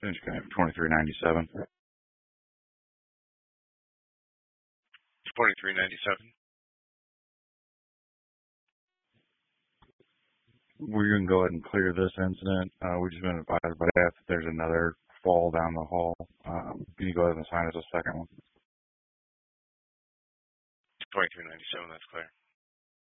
Finish guy 2397. 2397. We're going to go ahead and clear this incident. We've just been advised by staff that there's another fall down the hall. Can you go ahead and assign us a second one? 2397, that's clear.